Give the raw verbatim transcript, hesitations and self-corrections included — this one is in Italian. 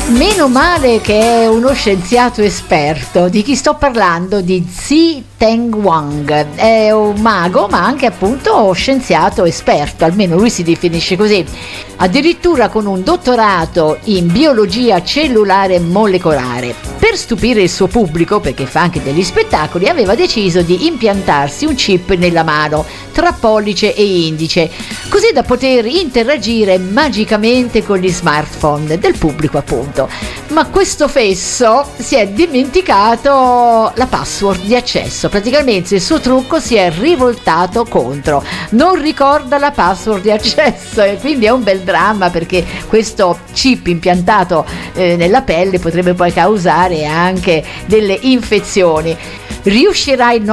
Meno male che è uno scienziato esperto. Di chi sto parlando? Di Zi Teng Wang. È un mago, ma anche appunto scienziato esperto, almeno lui si definisce così. Addirittura con un dottorato in biologia cellulare molecolare. Per stupire il suo pubblico, perché fa anche degli spettacoli, aveva deciso di impiantarsi un chip nella mano, tra pollice e indice, così da poter interagire magicamente con gli smartphone del pubblico appunto. Ma questo fesso si è dimenticato la password di accesso, praticamente il suo trucco si è rivoltato contro, non ricorda la password di accesso e quindi è un bel dramma, perché questo chip impiantato eh, nella pelle potrebbe poi causare anche delle infezioni. Riuscirai